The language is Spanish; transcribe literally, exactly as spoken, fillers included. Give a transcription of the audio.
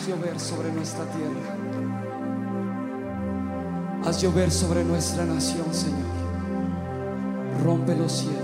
haz llover sobre nuestra tierra. Haz llover sobre nuestra nación, Señor. Rompe los cielos.